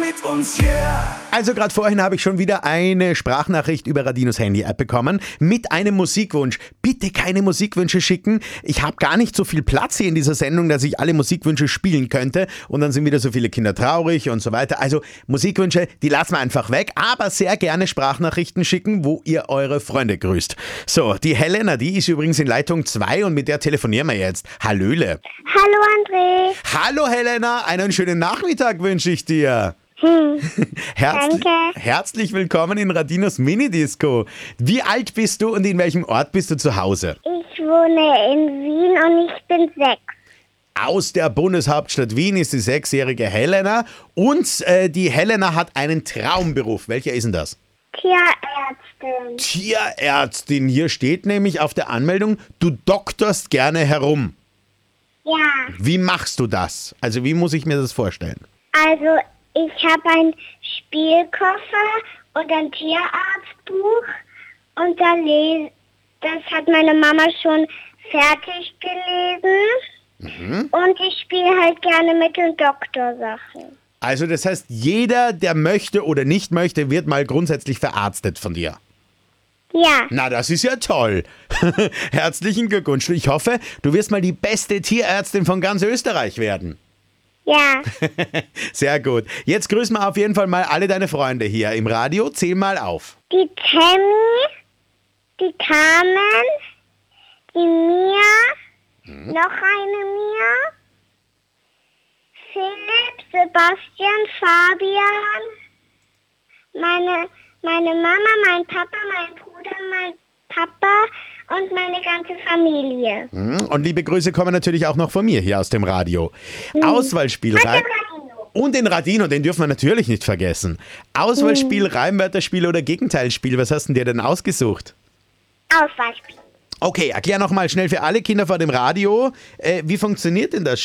mit uns, yeah. Also gerade vorhin habe ich schon wieder eine Sprachnachricht über Radinos Handy-App bekommen mit einem Musikwunsch. Bitte keine Musikwünsche schicken. Ich habe gar nicht so viel Platz hier in dieser Sendung, dass ich alle Musikwünsche spielen könnte. Und dann sind wieder so viele Kinder traurig und so weiter. Also Musikwünsche, die lassen wir einfach weg. Aber sehr gerne Sprachnachrichten schicken, wo ihr eure Freunde grüßt. So, die Helena, die ist übrigens in Leitung 2 und mit der telefonieren wir jetzt. Hallöle. Hallo André. Hallo Helena, einen schönen Nachmittag wünsche ich dir. Danke. Herzlich willkommen in Radinos Minidisco. Wie alt bist du und in welchem Ort bist du zu Hause? Ich wohne in Wien und ich bin 6. Aus der Bundeshauptstadt Wien ist die 6-jährige Helena und die Helena hat einen Traumberuf. Welcher ist denn das? Tierärztin. Tierärztin. Hier steht nämlich auf der Anmeldung, du doktorst gerne herum. Ja, Wie machst du das? Also wie muss ich mir das vorstellen? also ich habe einen Spielkoffer und ein Tierarztbuch und das hat meine Mama schon fertig gelesen. Und ich spiele halt gerne mit den Doktorsachen. Also das heißt, jeder, der möchte oder nicht möchte, wird mal grundsätzlich verarztet von dir. Ja, Na, das ist ja toll. Herzlichen Glückwunsch. Ich hoffe, du wirst mal die beste Tierärztin von ganz Österreich werden. ja. Sehr gut. Jetzt grüßen wir auf jeden Fall mal alle deine Freunde hier im Radio. Zähl mal auf. Die Tammy, die Carmen, die Mia, noch eine Mia, Philipp, Sebastian, Fabian, meine Mama, mein Papa, mein Bruder, mein Papa und meine ganze Familie. Und liebe Grüße kommen natürlich auch noch von mir hier aus dem Radio. Auswahlspiel rein. Und den Radino, den dürfen wir natürlich nicht vergessen. Auswahlspiel, Reimwörterspiel oder Gegenteilspiel. Was hast du dir denn ausgesucht? Auswahlspiel. Okay, erklär nochmal schnell für alle Kinder vor dem Radio, wie funktioniert denn das